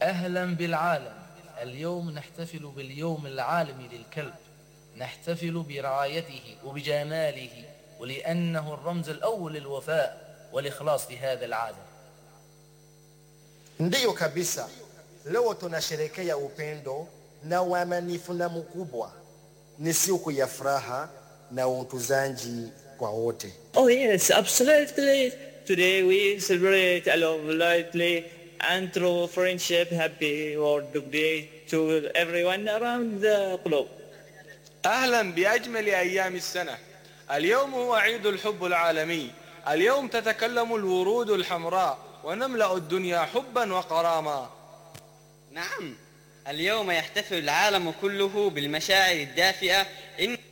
أهلا بالعالم. اليوم نحتفل باليوم العالمي للكلب، نحتفل برعايته وبجماله ولأنه الرمز الأول للوفاء والإخلاص لهذا العالم. Ndiyo kabisa, leo tunasherehekea upendo na uaminifu na mkubwa. Ni siku ya furaha na utunzaji kwa wote. Oh yes, absolutely. Today we celebrate a love lightly and true friendship. Happy World Dog Day to everyone around the globe. أهلا بأجمل أيام السنة. اليوم هو عيد الحب العالمي. اليوم تتكلم الورود الحمراء ونملأ الدنيا حبا وغراما. نعم، اليوم يحتفل العالم كله بالمشاعر الدافئة.